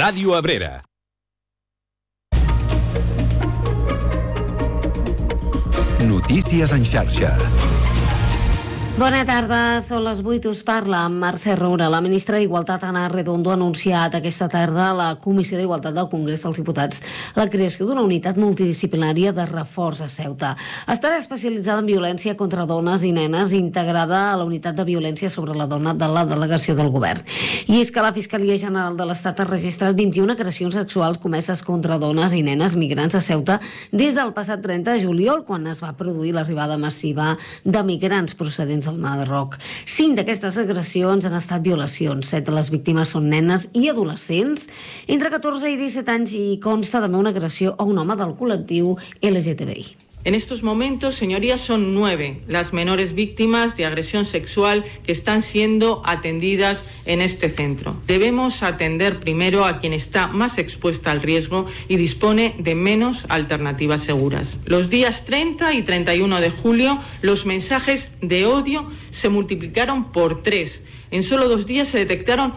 Ràdio Abrera. Notícies en xarxa. Bona tarda, són les 8, us parla amb Mercè Roura. La ministra d'Igualtat, Ana Redondo, ha anunciat aquesta tarda a la Comissió d'Igualtat del Congrés dels Diputats la creació d'una unitat multidisciplinària de reforç a Ceuta. Estarà especialitzada en violència contra dones i nenes, integrada a la unitat de violència sobre la dona de la delegació del govern. I és que la Fiscalia General de l'Estat ha registrat 21 agressions sexuals comeses contra dones i nenes migrants a Ceuta des del passat 30 de juliol, quan es va produir l'arribada massiva de migrants procedents del Marroc. 5 d'aquestes agressions han estat violacions. 7 de les víctimes són nenes i adolescents entre 14 i 17 anys i consta també una agressió a un home del col·lectiu LGTBI. En estos momentos, señorías, son 9 las menores víctimas de agresión sexual que están siendo atendidas en este centro. Debemos atender primero a quien está más expuesta al riesgo y dispone de menos alternativas seguras. Los días 30 y 31 de julio, los mensajes de odio se multiplicaron por 3. En solo 2 días se detectaron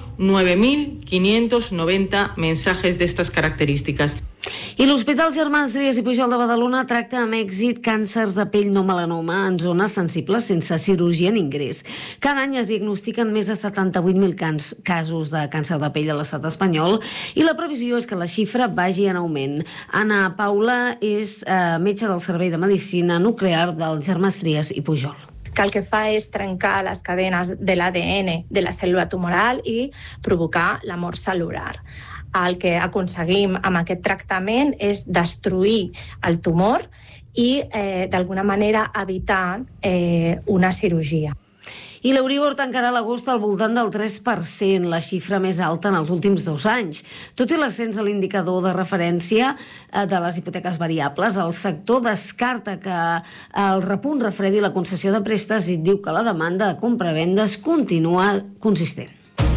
9.590 mensajes de estas características. I l'Hospital Germans Trias i Pujol de Badalona tracta amb èxit càncers de pell no melanoma en zones sensibles sense cirurgia ni ingrés. Cada any es diagnostiquen més de 78.000 casos de càncer de pell a l'estat espanyol i la previsió és que la xifra vagi en augment. Anna Paula és metge del Servei de Medicina Nuclear del Germans Trias i Pujol, que el que fa és trencar les cadenes de l'ADN de la cèl·lula tumoral i provocar la mort cel·lular. El que aconseguim amb aquest tractament és destruir el tumor i, d'alguna manera, evitar una cirurgia. I l'Euribor tancarà l'agost al voltant del 3%, la xifra més alta en els últims 2 anys. Tot i l'ascens de l'indicador de referència de les hipoteques variables, el sector descarta que el repunt refredi la concessió de préstecs i diu que la demanda de compra-vendes continua consistent.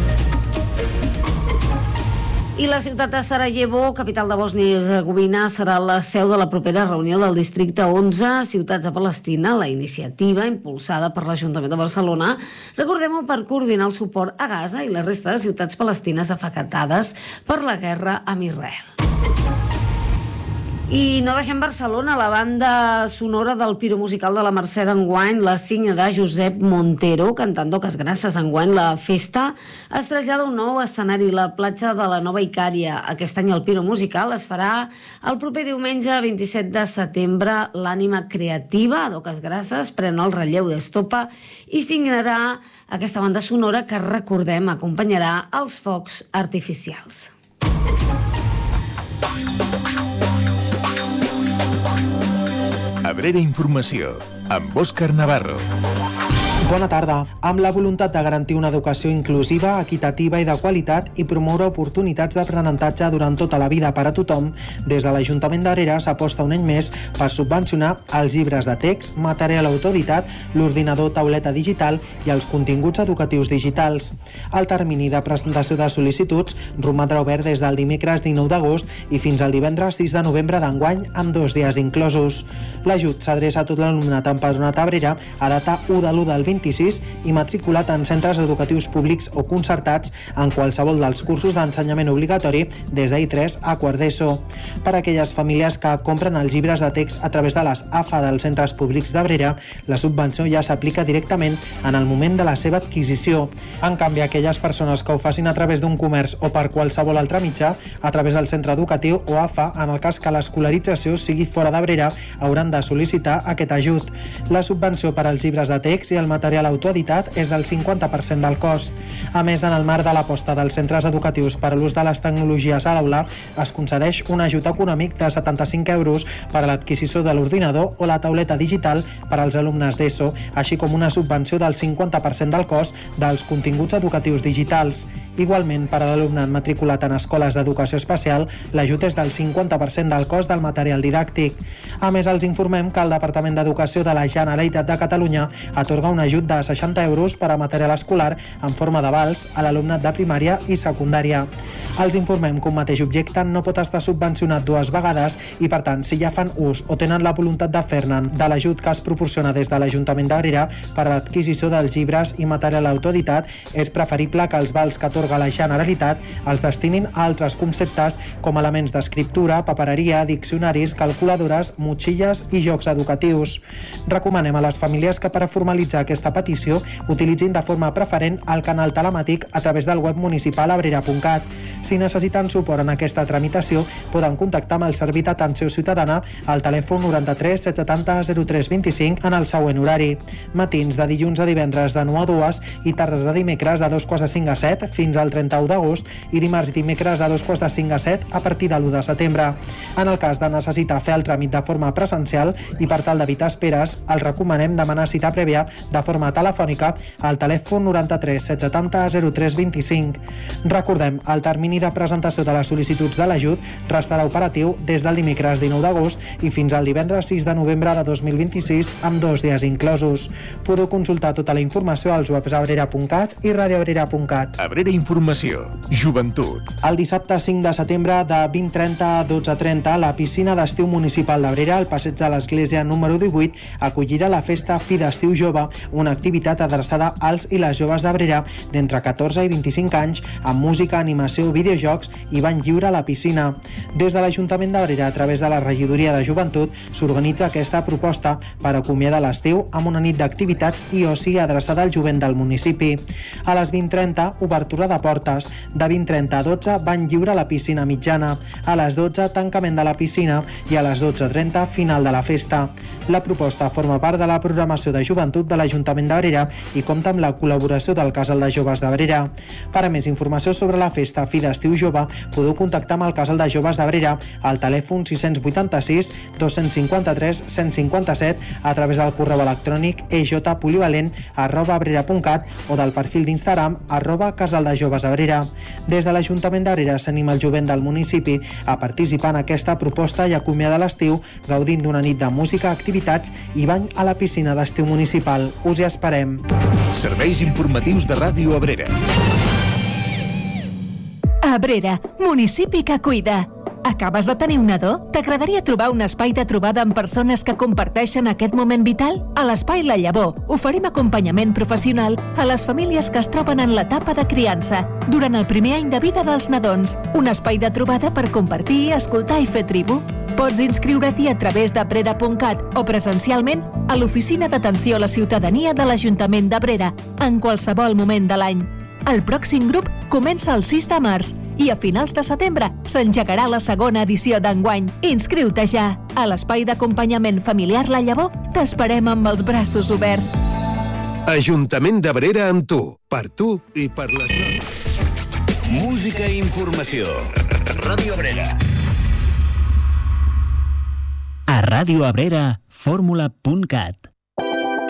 I la ciutat de Sarajevo, capital de Bòsnia i Hercegovina, serà la seu de la propera reunió del districte 11 Ciutats de Palestina, la iniciativa impulsada per l'Ajuntament de Barcelona, recordem-ho, per coordinar el suport a Gaza i la resta de ciutats palestines afectades per la guerra amb Israel. I no deixem Barcelona, la banda sonora del Piro Musical de la Mercè d'enguany la signarà Josep Montero, cantant d'Oques Grasses. D'enguany la festa es trasllada a un nou escenari, la platja de la Nova Icària. Aquest any el Piro Musical es farà el proper diumenge 27 de setembre. L'ànima creativa d'Oques Grasses pren el relleu d'Estopa i signarà aquesta banda sonora que, recordem, acompanyarà els focs artificials. Abrera Informació, amb Òscar Navarro. Bona tarda. Amb la voluntat de garantir una educació inclusiva, equitativa i de qualitat i promoure oportunitats d'aprenentatge durant tota la vida per a tothom, des de l'Ajuntament d'Abrera s'aposta un any més per subvencionar els llibres de text, material autoeditat, l'ordinador tauleta digital i els continguts educatius digitals. El termini de presentació de sol·licituds romandrà obert des del dimecres 19 d'agost i fins al divendres 6 de novembre d'enguany, amb 2 dies inclosos. L'ajut s'adreça a tot l'alumnat empadronat a Abrera a data 1 de l'1 del 26 i matriculat en centres educatius públics o concertats en qualsevol dels cursos d'ensenyament obligatori des d'I3 a quart d'ESO. Per a aquelles famílies que compren els llibres de text a través de les AFA dels centres públics d'Abrera, la subvenció ja s'aplica directament en el moment de la seva adquisició. En canvi, aquelles persones que ho facin a través d'un comerç o per qualsevol altre mitjà, a través del centre educatiu o AFA, en el cas que l'escolarització sigui fora d'Abrera, hauran de sol·licitar aquest ajut. La subvenció per als llibres de text i el material autoeditat és del 50% del cost. A més, en el marc de l'aposta dels centres educatius per a l'ús de les tecnologies a l'aula, es concedeix un ajut econòmic de 75 euros per a l'adquisició de l'ordinador o la tauleta digital per als alumnes d'ESO, així com una subvenció del 50% del cost dels continguts educatius digitals. Igualment, per a l'alumnat matriculat en escoles d'educació especial, l'ajut és del 50% del cost del material didàctic. A més, els informem que el Departament d'Educació de la Generalitat de Catalunya atorga un ajut de 60 euros per a material escolar en forma de vals a l'alumnat de primària i secundària. Els informem que un mateix objecte no pot estar subvencionat dues vegades i, per tant, si ja fan ús o tenen la voluntat de fer-ne de l'ajut que es proporciona des de l'Ajuntament d'Abrera per a l'adquisició dels llibres i material autoeditat, és preferible que els vals que atorga la Generalitat els destinin a altres conceptes com elements d'escriptura, papereria, diccionaris, calculadores, motxilles i jocs educatius. Recomanem a les famílies que per a formalitzar aquesta petició utilitzin de forma preferent el canal telemàtic a través del web municipal abrera.cat. Si necessiten suport en aquesta tramitació, poden contactar amb el Servei d'Atenció Ciutadana al telèfon 93 770 03 25 en el següent horari: matins de dilluns a divendres de 9 a 2 i tardes de dimecres de 2:45 a 7 fins al 31 d'agost i dimarts i dimecres de 2:45 a 7 a partir de l'1 de setembre. En el cas de necessitar fer el tràmit de forma presencial i per tal d'evitar esperes, els recomanem demanar cita prèvia de forma telefònica al telèfon 93 770 03 25. Recordem, el termini de presentació de les sol·licituds de l'ajut restarà operatiu des del dimecres 19 d'agost i fins al divendres 6 de novembre de 2026 amb 2 dies inclosos. Podeu consultar tota la informació als webs abrera.cat i radioabrera.cat. Abrera Informació, Joventut. El dissabte 5 de setembre de 20:30 a 12:30, la piscina d'estiu municipal d'Abrera, al passeig de l'Església número 18, acollirà la festa Fi d'Estiu Jove, una activitat adreçada als i les joves d'Abrera d'entre 14 i 25 anys, amb música, animació, videojocs i bany lliure a la piscina. Des de l'Ajuntament d'Abrera, a través de la Regidoria de Joventut, s'organitza aquesta proposta per acomiadar l'estiu amb una nit d'activitats i oci adreçada al jovent del municipi. A les 20:30, obertura de portes. De 20:30 a 12, bany lliure a la piscina mitjana. A les 12, tancament de la piscina i a les 12:30, final de la festa. La proposta forma part de la programació de joventut de l'Ajuntament d'Abrera i compta amb la col·laboració del Casal de Joves d'Abrera. Per a més informació sobre la festa Fi d'Estiu Jove, podeu contactar amb el Casal de Joves d'Abrera al telèfon 686 253 157 a través del correu electrònic ejpolivalent@abrera.cat o del perfil d'Instagram @casaldejovesabrera. Des de l'Ajuntament d'Abrera s'anima el jovent del municipi a participar en aquesta proposta i acomiadar l'estiu gaudint d'una nit de música, activitats i bany a la piscina d'estiu municipal. Us hi esperem. Serveis informatius de Ràdio Abrera. Abrera, municipi que cuida. Acabes de tenir un nadó? T'agradaria trobar un espai de trobada amb persones que comparteixen aquest moment vital? A l'Espai La Llavor oferim acompanyament professional a les famílies que es troben en l'etapa de criança durant el primer any de vida dels nadons. Un espai de trobada per compartir, escoltar i fer tribu. Pots inscriure-t'hi a través d'abrera.cat o presencialment a l'Oficina d'Atenció a la Ciutadania de l'Ajuntament d'Abrera en qualsevol moment de l'any. El pròxim grup comença el 6 de març i a finals de setembre s'engegarà la segona edició d'enguany. Inscriu-te ja! A l'Espai d'Acompanyament Familiar La Llavor t'esperem amb els braços oberts. Ajuntament d'Abrera amb tu, per tu i per les nostres. Música i informació. Ràdio Abrera. A Ràdio Abrera, fórmula.cat.